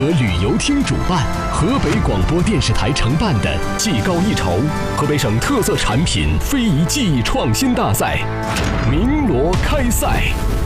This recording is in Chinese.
和旅游厅主办，河北广播电视台承办的技高一筹河北省特色产品非遗技艺创新大赛鸣锣开赛。